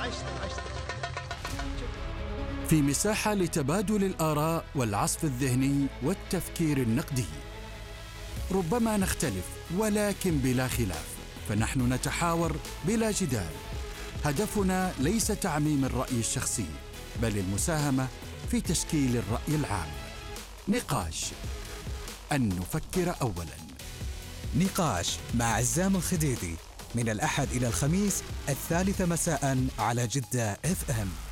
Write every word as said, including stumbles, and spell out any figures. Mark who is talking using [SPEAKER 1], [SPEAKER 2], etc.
[SPEAKER 1] في مساحة لتبادل الآراء والعصف الذهني والتفكير النقدي. ربما نختلف ولكن بلا خلاف، فنحن نتحاور بلا جدال. هدفنا ليس تعميم الرأي الشخصي، بل المساهمة في تشكيل الرأي العام. نقاش، أن نفكر أولاً.
[SPEAKER 2] نقاش مع عزام الخديدي من الأحد إلى الخميس الثالثة مساء على جدة إف إم.